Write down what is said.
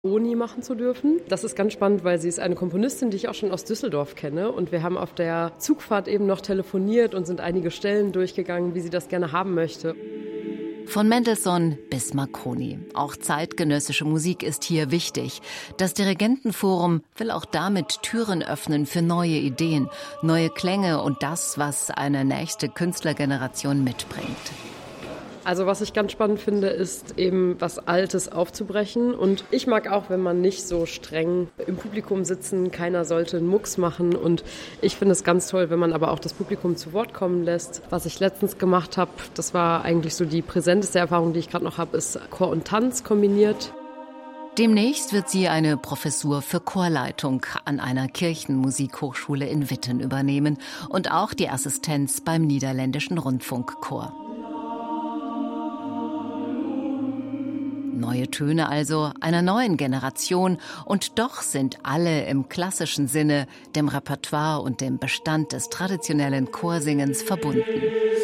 Uni machen zu dürfen. Das ist ganz spannend, weil sie ist eine Komponistin, die ich auch schon aus Düsseldorf kenne. Und wir haben auf der Zugfahrt eben noch telefoniert und sind einige Stellen durchgegangen, wie sie das gerne haben möchte. Von Mendelssohn bis Marconi. Auch zeitgenössische Musik ist hier wichtig. Das Dirigentenforum will auch damit Türen öffnen für neue Ideen, neue Klänge und das, was eine nächste Künstlergeneration mitbringt. Also was ich ganz spannend finde, ist eben was Altes aufzubrechen. Und ich mag auch, wenn man nicht so streng im Publikum sitzen, keiner sollte einen Mucks machen. Und ich finde es ganz toll, wenn man aber auch das Publikum zu Wort kommen lässt. Was ich letztens gemacht habe, das war eigentlich so die präsenteste Erfahrung, die ich gerade noch habe, ist Chor und Tanz kombiniert. Demnächst wird sie eine Professur für Chorleitung an einer Kirchenmusikhochschule in Witten übernehmen und auch die Assistenz beim Niederländischen Rundfunkchor. Neue Töne also einer neuen Generation und doch sind alle im klassischen Sinne dem Repertoire und dem Bestand des traditionellen Chorsingens verbunden.